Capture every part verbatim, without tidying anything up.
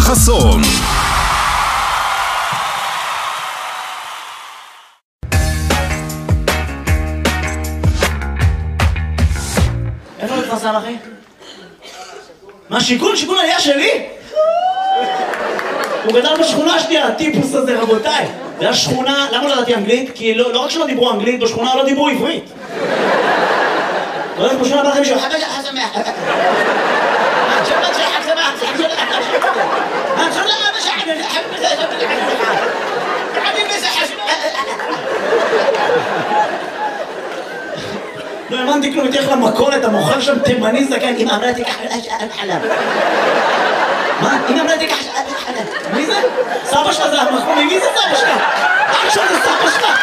חסון. איפה מתפרסם אחי? מה שיכון? שיכון עלייה שלי? הוא גדל בשכונה שלי, הטיפוס הזה רבותיי. זה היה שכונה, למה לא ידעתי אנגלית? כי לא, לא רק שלא דיברו אנגלית, בשכונה לא דיברו עברית. לא יודעת, בשכונה בא לכם מישהו, חבא שחק שמח. חבא שחק שמח, חבא שחק שמח. חבא שחק לא האמנתי כלום, תלך למכולת, המוכר שם תימני זקן, אמא אמרה תיקח חלב. מה? אמא אמרה תיקח חלב. מי זה? סבא שלך זה המחמומי, מי זה סבא שלך? אח שלך זה סבא שלך?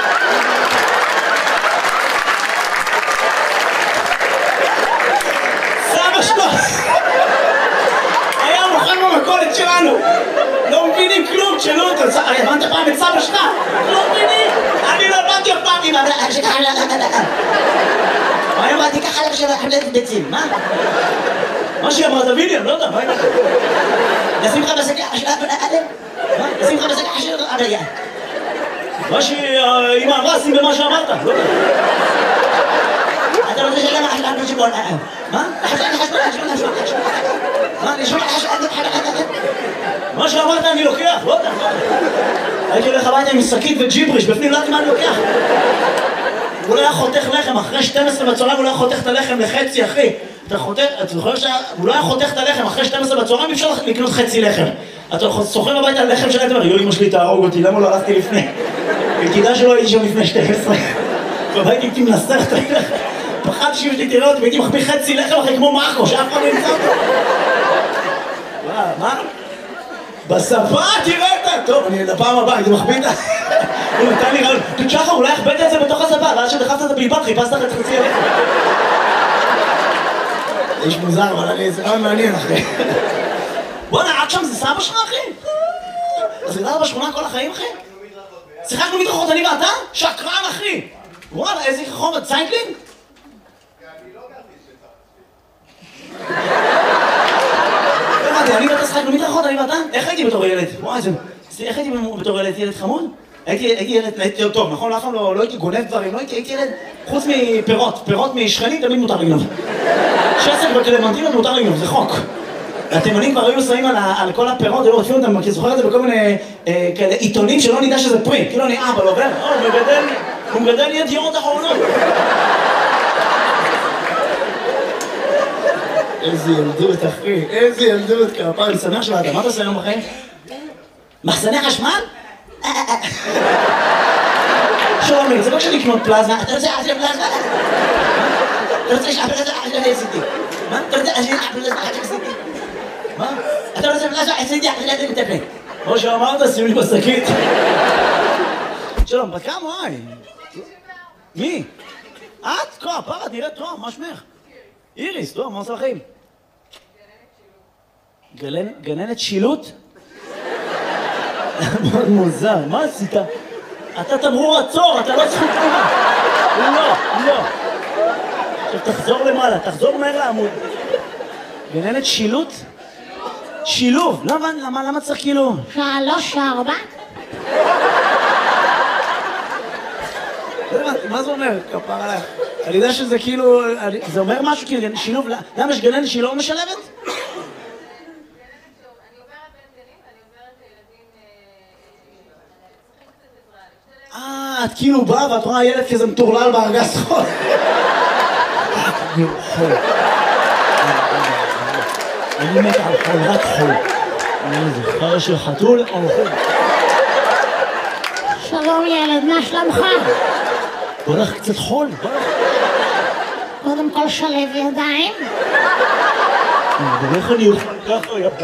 סבא שלך! היה מוכר במכולת שלנו. לא מבינים כלום, תשאלו אותו. הבנת פעם את סבא שלך? לא מבינים! אני לא הבנתי אף פעם, אמא אמרה תיקח חלב. מה אמרתי ככה לך של חלטת ביצים, מה? מה שהיא אמרת ויליאם, לא יודע, מה אמרת? נשים לך בשקע חשב עליהם? מה? נשים לך בשקע חשב עליהם? מה שאמא אמרה, שים במה שאמרת, לא יודע. אתה רוצה שלמה חשב עליהם שבול עליהם? מה? חשב עליהם חשב עליהם חשב עליהם מה? נשמע חשב עליהם? מה שאמרת אני לוקח, לא יודע. הייתי הולך הביתה עם שקית וג'יבריש, בפנים לא יודעת מה אני לוקח. הוא לא היה חותך לחם, אחרי שתים עשרה בצהריים הוא לא היה חותך את הלחם לחצי, אחי. אתה חותך, אתה זוכר שהוא לא היה חותך את הלחם, אחרי שתים עשרה בצהריים אי אפשר לקנות חצי לחם. אתה סוחר הביתה על לחם שלהם, אתה אומר, יו, אמא שלי תהרוג אותי, למה לא הלכתי לפני? וכדאי שלא הייתי שם לפני שתים עשרה. ובית הייתי מנסר את הלחם. פחדתי שאם שלי תראה אותי, והייתי מחביא חצי לחם אחרי כמו מרקו, שאף אחד לא ימצא אותו. מה? בשפה תראה אותה! טוב, אני לפעם הבאה, הייתי מחביא את ה... הוא נתן לי רעיון, שחר, אולי הכבדת את זה בתוך השפה, ואז שדחפת את הבלבד, חיפשת את חצי הלחם. זה איש מוזר, אבל אני... זה רעיון מעניין, אחי. בוא'נה, עד שם זה סבא שלך, אחי? אז גדלת בשכונה כל החיים, אחי? שיחקנו מדרכות, אני ואתה? שקרן, אחי! וואלה, איזה חומר, ציינקלינג? אני לא גרתי שצריך. אני ואתה שחקנו מדרכות, אני ואתה? איך הייתי בתור ילד? וואי, זה... איך הייתי בתור ילד? ילד חמוד? הייתי ילד טוב, נכון? אף פעם לא הייתי גונב דברים, לא הייתי ילד... חוץ מפירות, פירות משכנים תמיד מותר לגנוב. שסק בקלמנטינות מותר לגנוב, זה חוק. התימנים כבר היו שמים על כל הפירות, היו רודפים אותם, כי זוכר את זה בכל מיני כאלה עיתונים שלא נדע שזה פרי. כאילו אני אבא, לא עובר? הוא מגדל ידיעות אחרונות. איזה ילדות, אחי, איזה ילדות, כפר, אני שמח שבאת, מה אתה עושה היום בחיים? מחסני חשמל? שומי, זה לא כשאני לקנות פלזמה, אתה רוצה לעשות פלזמה? אתה רוצה לשאף פלזמה? אני עשיתי. מה? אתה רוצה לשאף פלזמה? אני עשיתי. מה? אתה רוצה פלזמה? עשיתי, אני מטפל. כמו שאמרת, שים לי בשקית. שלום, בת כמה, וואי? מי? את? כה, פרה, נראית טוב, מה שמך? איריס, טוב, מה עושה לכם? גננת שילוט? מאוד מוזר, מה עשית? אתה תמרור עצור, אתה לא זכות תנועה. לא, לא. עכשיו תחזור למעלה, תחזור מהר לעמוד. גננת שילוט? שילוב. למה, למה, למה צריך כאילו? שלוש וארבע. מה זה אומר? כפר עליך. אני יודע שזה כאילו, זה אומר משהו כאילו, שילוב, למה יש גננת שהיא לא משלבת? אה, את כאילו באה ואת רואה ילד כזה מטורלל בארגז חול. אני חול. אני מת על חול, רק חול. אני זוכר של חתול או חול. שלום ילד, מה שלומך? בוא לך קצת חול, בוא לך. קודם כל שלב ידיים. ואיך אני אוכל ככה, יפה.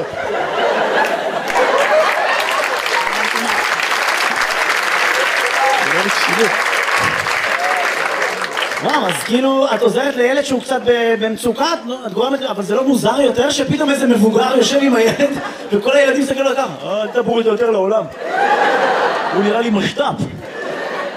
וואו, אז כאילו, את עוזרת לילד שהוא קצת במצוקה, את גורמת, אבל זה לא מוזר יותר שפתאום איזה מבוגר יושב עם הילד וכל הילדים מסתכלים לו ככה, אל תבואו איתו יותר לעולם. הוא נראה לי משת"פ.